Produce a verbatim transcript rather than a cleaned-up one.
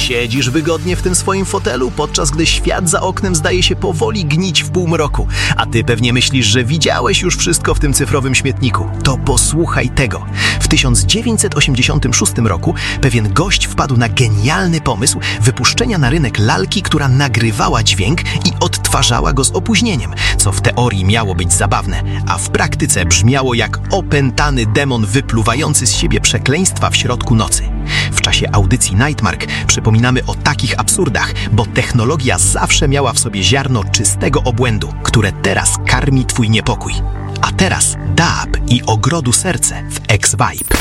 Siedzisz wygodnie w tym swoim fotelu, podczas gdy świat za oknem zdaje się powoli gnić w półmroku, a ty pewnie myślisz, że widziałeś już wszystko w tym cyfrowym śmietniku. To posłuchaj tego. W tysiąc dziewięćset osiemdziesiątym szóstym roku pewien gość wpadł na genialny pomysł wypuszczenia na rynek lalki, która nagrywała dźwięk i odtwarzała go z opóźnieniem, co w teorii miało być zabawne, a w praktyce brzmiało jak opętany demon wypluwający z siebie przekleństwa w środku nocy. W czasie audycji Nightmark przypominamy o takich absurdach, bo technologia zawsze miała w sobie ziarno czystego obłędu, które teraz karmi twój niepokój. A teraz Dab i Ogrodu Serce w X-Vibe.